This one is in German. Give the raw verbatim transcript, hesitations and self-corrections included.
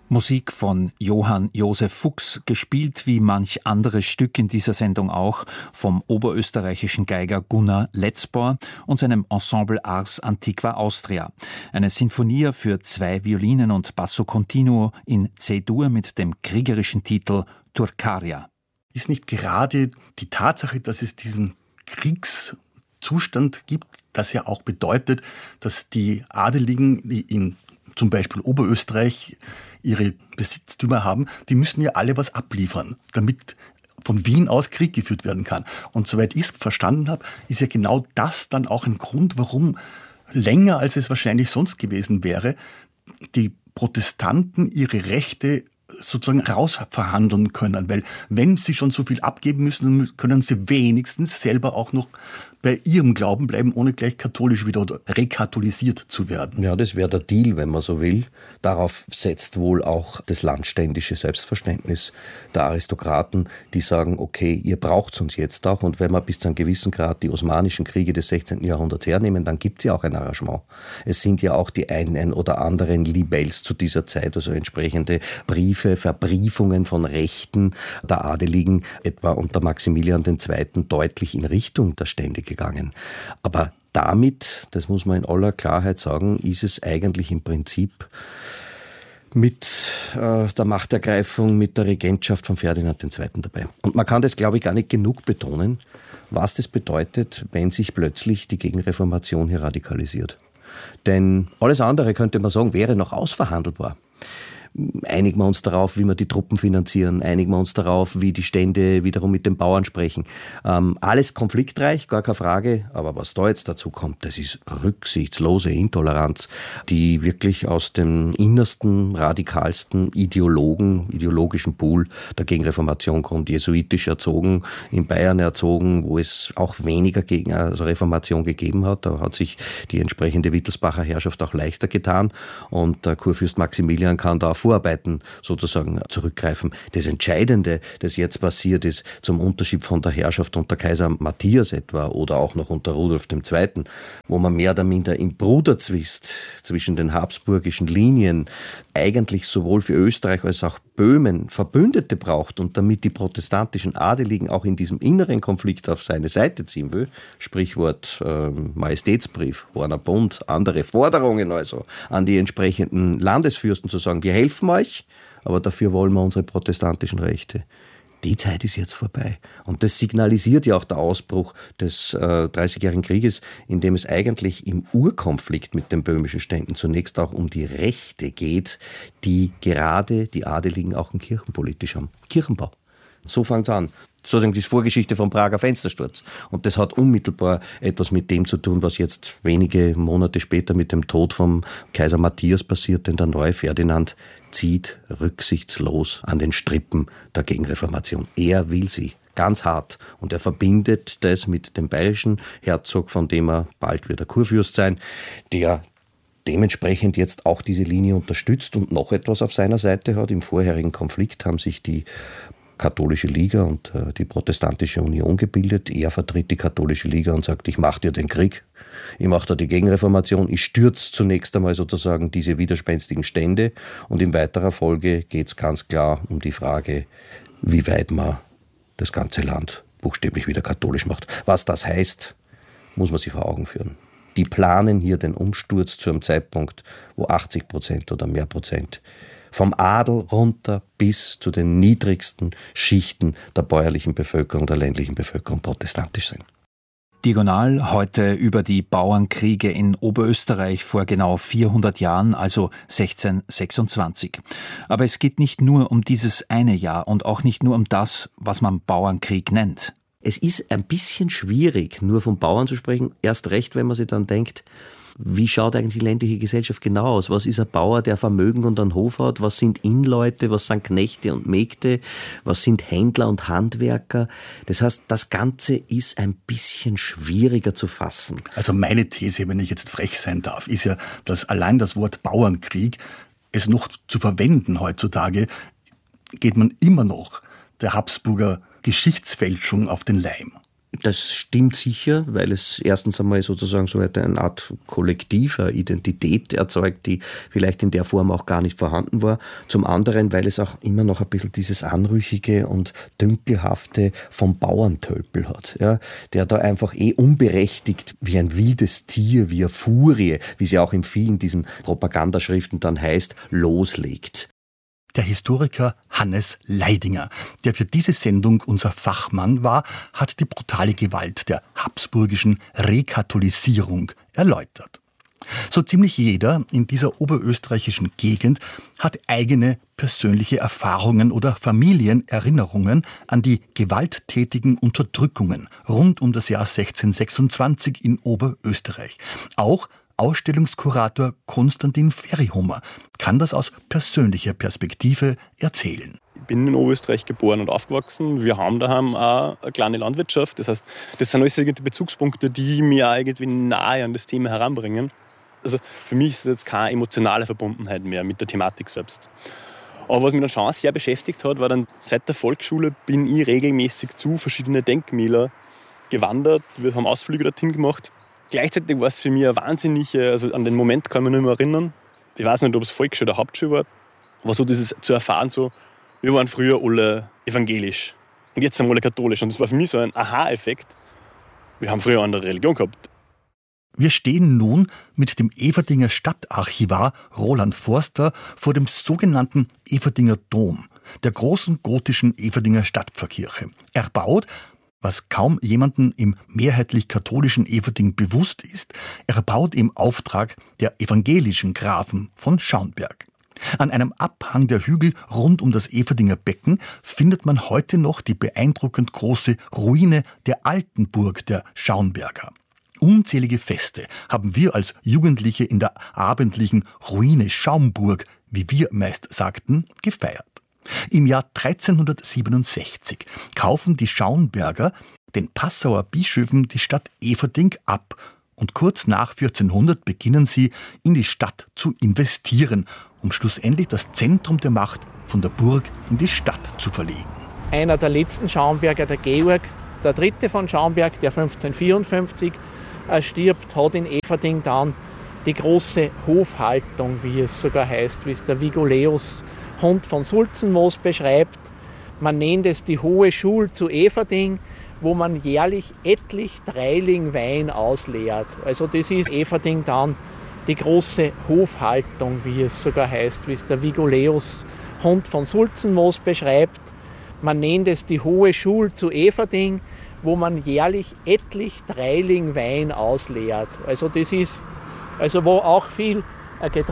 Musik von Johann Josef Fuchs, gespielt wie manch anderes Stück in dieser Sendung auch vom oberösterreichischen Geiger Gunnar Letzbauer und seinem Ensemble Ars Antiqua Austria. Eine Sinfonia für zwei Violinen und Basso Continuo in C-Dur mit dem kriegerischen Titel Turcaria. Ist nicht gerade die Tatsache, dass es diesen Kriegszustand gibt, das ja auch bedeutet, dass die Adeligen, die in zum Beispiel Oberösterreich ihre Besitztümer haben, die müssen ja alle was abliefern, damit von Wien aus Krieg geführt werden kann. Und soweit ich es verstanden habe, ist ja genau das dann auch ein Grund, warum länger als es wahrscheinlich sonst gewesen wäre, die Protestanten ihre Rechte sozusagen rausverhandeln können. Weil wenn sie schon so viel abgeben müssen, dann können sie wenigstens selber auch noch bei ihrem Glauben bleiben, ohne gleich katholisch wieder oder rekatholisiert zu werden. Ja, das wäre der Deal, wenn man so will. Darauf setzt wohl auch das landständische Selbstverständnis der Aristokraten, die sagen, okay, ihr braucht uns jetzt auch. Und wenn wir bis zu einem gewissen Grad die osmanischen Kriege des sechzehnten Jahrhunderts hernehmen, dann gibt es ja auch ein Arrangement. Es sind ja auch die einen oder anderen Libells zu dieser Zeit, also entsprechende Briefe, Verbriefungen von Rechten der Adeligen, etwa unter Maximilian der Zweite, deutlich in Richtung der Stände gegangen. Aber damit, das muss man in aller Klarheit sagen, ist es eigentlich im Prinzip mit äh, der Machtergreifung, mit der Regentschaft von Ferdinand der Zweite dabei. Und man kann das, glaube ich, gar nicht genug betonen, was das bedeutet, wenn sich plötzlich die Gegenreformation hier radikalisiert. Denn alles andere, könnte man sagen, wäre noch ausverhandelbar. Einigen wir uns darauf, wie wir die Truppen finanzieren, einigen wir uns darauf, wie die Stände wiederum mit den Bauern sprechen. Ähm, alles konfliktreich, gar keine Frage, aber was da jetzt dazu kommt, das ist rücksichtslose Intoleranz, die wirklich aus dem innersten, radikalsten Ideologen, ideologischen Pool der Gegenreformation kommt, jesuitisch erzogen, in Bayern erzogen, wo es auch weniger gegen also Reformation gegeben hat. Da hat sich die entsprechende Wittelsbacher Herrschaft auch leichter getan und der Kurfürst Maximilian kann da Vorarbeiten sozusagen zurückgreifen. Das Entscheidende, das jetzt passiert ist, zum Unterschied von der Herrschaft unter Kaiser Matthias etwa oder auch noch unter Rudolf der Zweite, wo man mehr oder minder im Bruderzwist zwischen den habsburgischen Linien eigentlich sowohl für Österreich als auch Böhmen Verbündete braucht und damit die protestantischen Adeligen auch in diesem inneren Konflikt auf seine Seite ziehen will, Sprichwort äh, Majestätsbrief, Horner Bund, andere Forderungen also an die entsprechenden Landesfürsten zu sagen, wir helfen euch, aber dafür wollen wir unsere protestantischen Rechte. Die Zeit ist jetzt vorbei. Und das signalisiert ja auch der Ausbruch des äh, Dreißigjährigen Krieges, in dem es eigentlich im Urkonflikt mit den böhmischen Ständen zunächst auch um die Rechte geht, die gerade die Adeligen auch kirchenpolitisch haben. Kirchenbau. So fängt es an. Sozusagen die Vorgeschichte vom Prager Fenstersturz. Und das hat unmittelbar etwas mit dem zu tun, was jetzt wenige Monate später mit dem Tod vom Kaiser Matthias passiert, denn der neue Ferdinand zieht rücksichtslos an den Strippen der Gegenreformation. Er will sie. Ganz hart. Und er verbindet das mit dem bayerischen Herzog, von dem er bald wird der Kurfürst sein, der dementsprechend jetzt auch diese Linie unterstützt und noch etwas auf seiner Seite hat. Im vorherigen Konflikt haben sich die Katholische Liga und äh, die Protestantische Union gebildet. Er vertritt die Katholische Liga und sagt, ich mache dir den Krieg, ich mache dir die Gegenreformation, ich stürze zunächst einmal sozusagen diese widerspenstigen Stände und in weiterer Folge geht es ganz klar um die Frage, wie weit man das ganze Land buchstäblich wieder katholisch macht. Was das heißt, muss man sich vor Augen führen. Die planen hier den Umsturz zu einem Zeitpunkt, wo achtzig Prozent oder mehr Prozent vom Adel runter bis zu den niedrigsten Schichten der bäuerlichen Bevölkerung, der ländlichen Bevölkerung protestantisch sind. Diagonal heute über die Bauernkriege in Oberösterreich vor genau vierhundert Jahren, also sechzehnhundertsechsundzwanzig. Aber es geht nicht nur um dieses eine Jahr und auch nicht nur um das, was man Bauernkrieg nennt. Es ist ein bisschen schwierig, nur von Bauern zu sprechen, erst recht, wenn man sich dann denkt, wie schaut eigentlich die ländliche Gesellschaft genau aus? Was ist ein Bauer, der Vermögen und einen Hof hat? Was sind Innleute? Was sind Knechte und Mägde? Was sind Händler und Handwerker? Das heißt, das Ganze ist ein bisschen schwieriger zu fassen. Also meine These, wenn ich jetzt frech sein darf, ist ja, dass allein das Wort Bauernkrieg, es noch zu verwenden heutzutage, geht man immer noch der Habsburger Geschichtsfälschung auf den Leim. Das stimmt sicher, weil es erstens einmal sozusagen so eine Art kollektiver Identität erzeugt, die vielleicht in der Form auch gar nicht vorhanden war. Zum anderen, weil es auch immer noch ein bisschen dieses Anrüchige und Dünkelhafte vom Bauerntölpel hat, ja, der da einfach eh unberechtigt wie ein wildes Tier, wie eine Furie, wie sie auch in vielen diesen Propagandaschriften dann heißt, loslegt. Der Historiker Hannes Leidinger, der für diese Sendung unser Fachmann war, hat die brutale Gewalt der habsburgischen Rekatholisierung erläutert. So ziemlich jeder in dieser oberösterreichischen Gegend hat eigene persönliche Erfahrungen oder Familienerinnerungen an die gewalttätigen Unterdrückungen rund um das Jahr sechzehnhundertsechsundzwanzig in Oberösterreich. Auch Ausstellungskurator Konstantin Ferihummer kann das aus persönlicher Perspektive erzählen. Ich bin in Oberösterreich geboren und aufgewachsen. Wir haben daheim auch eine kleine Landwirtschaft. Das heißt, das sind alles irgendwie Bezugspunkte, die mir auch irgendwie nahe an das Thema heranbringen. Also für mich ist das jetzt keine emotionale Verbundenheit mehr mit der Thematik selbst. Aber was mich dann schon sehr beschäftigt hat, war dann seit der Volksschule bin ich regelmäßig zu verschiedenen Denkmälern gewandert. Wir haben Ausflüge dorthin gemacht. Gleichzeitig war es für mich eine wahnsinnige, also an den Moment kann ich mich nicht mehr erinnern. Ich weiß nicht, ob es Volksschule oder Hauptschule war. Aber so dieses zu erfahren, so, wir waren früher alle evangelisch und jetzt sind wir alle katholisch. Und das war für mich so ein Aha-Effekt. Wir haben früher eine andere Religion gehabt. Wir stehen nun mit dem Everdinger Stadtarchivar Roland Forster vor dem sogenannten Everdinger Dom, der großen gotischen Everdinger Stadtpfarrkirche. Erbaut, was kaum jemandem im mehrheitlich katholischen Everding bewusst ist, erbaut im Auftrag der evangelischen Grafen von Schaunberg. An einem Abhang der Hügel rund um das Everdinger Becken findet man heute noch die beeindruckend große Ruine der alten Burg der Schaunberger. Unzählige Feste haben wir als Jugendliche in der abendlichen Ruine Schaumburg, wie wir meist sagten, gefeiert. Im Jahr dreizehnhundertsiebenundsechzig kaufen die Schaunberger den Passauer Bischöfen die Stadt Everding ab und kurz nach vierzehnhundert beginnen sie, in die Stadt zu investieren, um schlussendlich das Zentrum der Macht von der Burg in die Stadt zu verlegen. Einer der letzten Schaunberger, der Georg, der dritte von Schaunberg, der fünfzehnhundertvierundfünfzig äh, stirbt, hat in Everding dann die große Hofhaltung, wie es sogar heißt, wie es der Vigoleus Hund von Sulzenmoos beschreibt. Man nennt es die Hohe Schule zu Everding, wo man jährlich etlich Dreiling Wein ausleert. Also das ist Everding dann die große Hofhaltung, wie es sogar heißt, wie es der Vigoleus Hund von Sulzenmoos beschreibt. Man nennt es die Hohe Schule zu Everding, wo man jährlich etlich Dreiling Wein ausleert. Also das ist, also wo auch viel Getränke